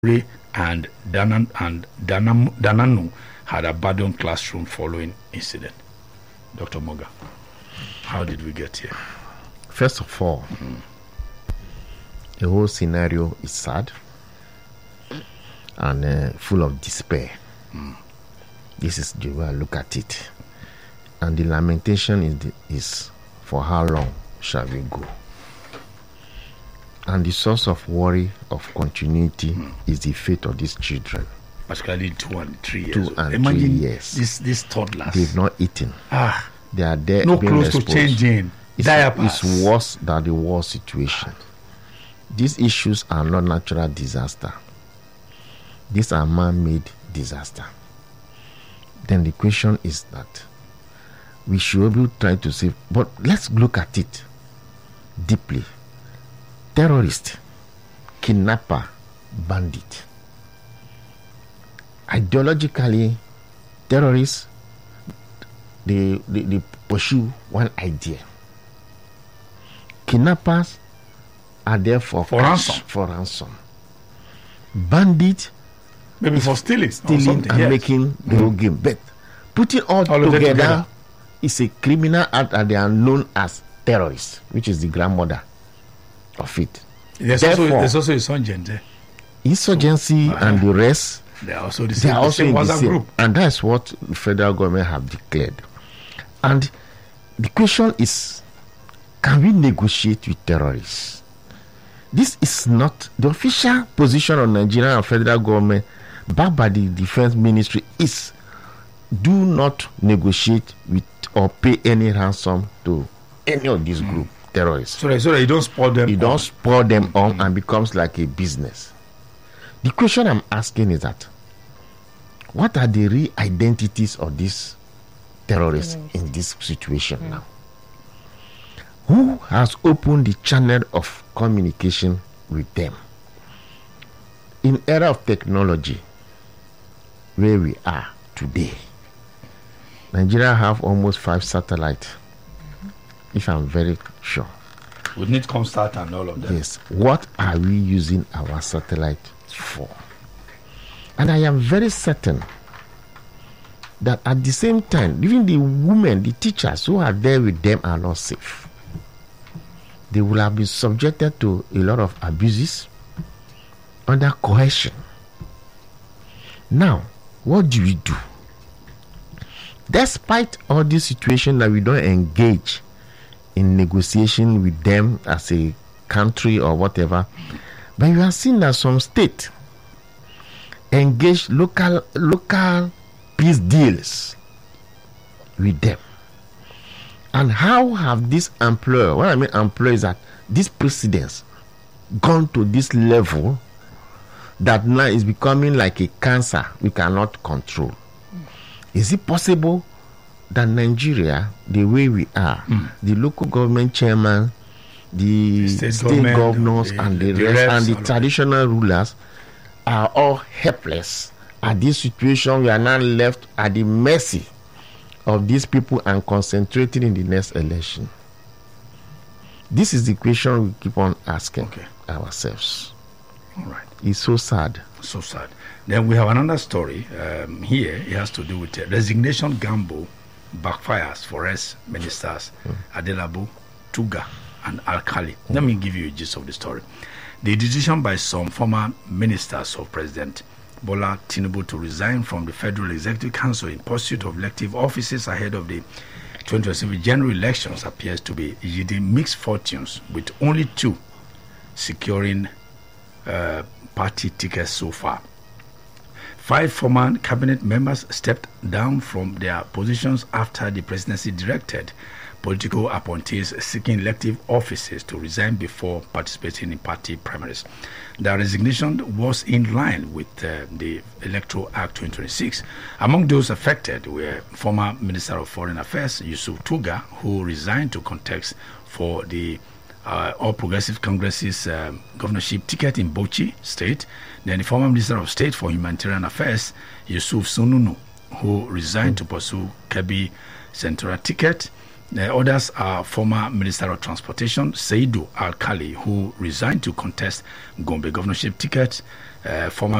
Ray and Dananu had abandoned classroom following incident. Dr. Moga, how did we get here? First of all, the whole scenario is sad and full of despair. This is the way I look at it. And the lamentation is for how long shall we go? And the source of worry, of continuity, is the fate of these children. Particularly 2 and 3 years. 2 and Imagine 3 years. These toddlers. They've not eaten. They are there. No being clothes exposed. to changing. Diapers. It's worse than the war situation. These issues are not natural disaster. These are man-made disaster. Then the question is that we should be trying to say, but let's look at it deeply. Terrorist, kidnapper, bandit. Ideologically, terrorists, they pursue one idea. Kidnappers are there for ransom. Bandit, maybe for stealing and making the whole game. But putting all together is a criminal act, and they are known as terrorists, which is the grandmother of it. There's also insurgency. And the rest, they are also the same group. And that's what the federal government have declared. And the question is, can we negotiate with terrorists? This is not the official position of Nigeria and federal government, backed by the defense ministry, is do not negotiate with or pay any ransom to any of these group terrorists. So you don't spoil them. You don't spoil them on and becomes like a business. The question I'm asking is that, what are the real identities of these terrorists in this situation now? Who has opened the channel of communication with them? In era of technology, where we are today, Nigeria have almost 5 satellites, if I'm very sure. We need Comsat and all of them. Yes. What are we using our satellite for? And I am very certain that at the same time, even the women, the teachers who are there with them are not safe. They will have been subjected to a lot of abuses under coercion. Now, what do we do? Despite all this situation that we don't engage in negotiation with them as a country or whatever, but you are seeing that some state engage local peace deals with them. And how have this employer, what I mean employer is that these presidents gone to this level that now is becoming like a cancer we cannot control? Is it possible that Nigeria, the way we are, the local government chairman, the state governors, and the rest, and the traditional rulers are all helpless at this situation? We are now left at the mercy of these people and concentrating in the next election. This is the question we keep on asking ourselves. All right. It's so sad. So sad. Then we have another story here. It has to do with resignation gamble backfires for S ministers Adelabu, Tuga, and Alkali. Let me give you a gist of the story. The decision by some former ministers of President Bola Tinubu to resign from the Federal Executive Council in pursuit of elective offices ahead of the 2027 general elections appears to be yielding mixed fortunes, with only 2 securing party tickets so far. 5 former cabinet members stepped down from their positions after the presidency directed political appointees seeking elective offices to resign before participating in party primaries. The resignation was in line with the Electoral Act 2026. Among those affected were former Minister of Foreign Affairs Yusuf Tuga, who resigned to contest for the All Progressive Congress's governorship ticket in Bauchi State. Then the former Minister of State for Humanitarian Affairs Yusuf Sununu, who resigned to pursue Kebbi Central ticket. Others are former Minister of Transportation Saidu Alkali, who resigned to contest Gombe governorship ticket, former